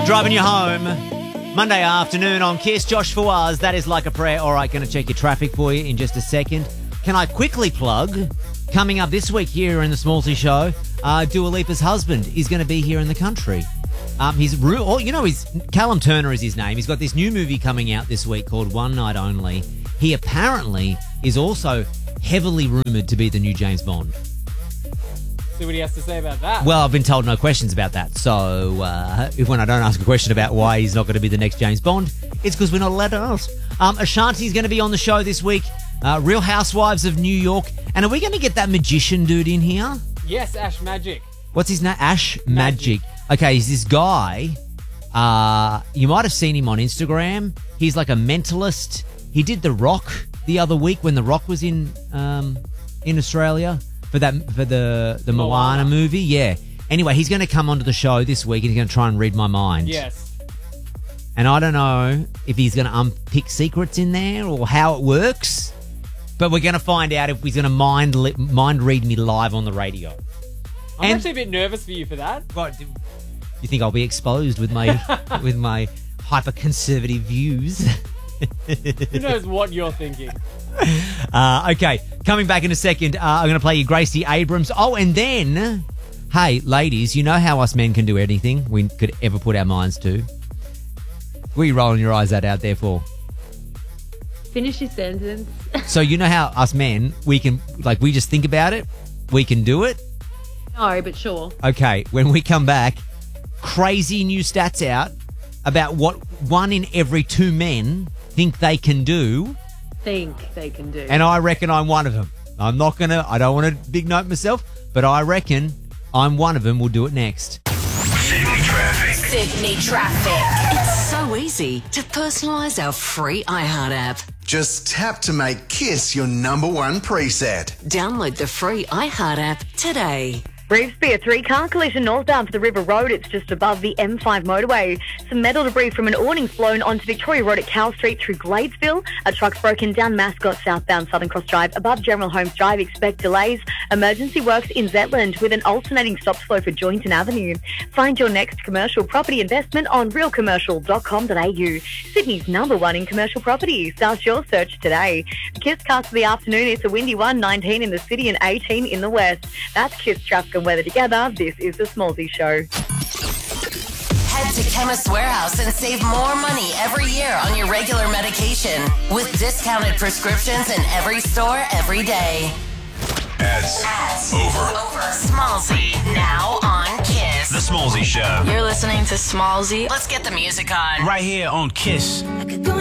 Driving you home Monday afternoon on Kiss. Josh Fawaz, that is Like a Prayer. All right, going to check your traffic for you in just a second. Can I quickly plug, coming up this week here in the Smallsy Show, Dua Lipa's husband is going to be here in the country. He's Callum Turner is his name. He's got this new movie coming out this week called One Night Only. He apparently is also heavily rumoured to be the new James Bond. See what he has to say about that. Well, I've been told no questions about that. So when I don't ask a question about why he's not going to be the next James Bond, it's because we're not allowed to ask. Ashanti's going to be on the show this week. Real Housewives of New York. And are we going to get that magician dude in here? Yes, Ash Magic. What's his name? Ash Magic. Okay, he's this guy. You might have seen him on Instagram. He's like a mentalist. He did The Rock the other week when The Rock was in Australia for the Moana movie. Yeah. Anyway, he's going to come onto the show this week and he's going to try and read my mind. Yes. And I don't know if he's going to unpick secrets in there or how it works, but we're going to find out if he's going to mind read me live on the radio. I'm actually a bit nervous for you for that. What, you think I'll be exposed with my with my hyper conservative views? Who knows what you're thinking? Okay, coming back in a second, I'm going to play you Gracie Abrams. Oh, and then, hey, ladies, you know how us men can do anything we could ever put our minds to? What are you rolling your eyes at out there for? Finish your sentence. So you know how us men, we just think about it, we can do it? No, but sure. Okay, when we come back, crazy new stats out about what 1 in every 2 men think they can do. And I reckon I'm one of them. I don't want to big note myself, but I reckon I'm one of them. We'll do it next. Sydney Traffic. It's so easy to personalise our free iHeart app. Just tap to make Kiss your number one preset. Download the free iHeart app today. Revesby, a 3-car collision northbound for the River Road. It's just above the M5 motorway. Some metal debris from an awning's blown onto Victoria Road at Cow Street through Gladesville. A truck's broken down Mascot southbound Southern Cross Drive above General Holmes Drive. Expect delays. Emergency works in Zetland with an alternating stop flow for Joynton Avenue. Find your next commercial property investment on realcommercial.com.au. Sydney's number one in commercial property. Start your search today. The Kiss cast for the afternoon. It's a windy one, 19 in the city and 18 in the west. That's Kiss traffic and weather together. This is the Smallsy Show. Head to Chemist Warehouse and save more money every year on your regular medication with discounted prescriptions in every store every day. Ads. Over. Smallsy, now on Kiss. The Smallsy Show. You're listening to Smallsy. Let's get the music on. Right here on Kiss. I could go